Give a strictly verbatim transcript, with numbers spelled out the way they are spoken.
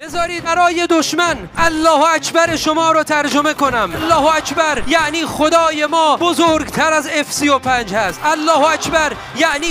بذارید برای دشمن الله اکبر شما رو ترجمه کنم. الله اکبر یعنی خدای ما بزرگتر از اف سی و پنج هست. الله اکبر یعنی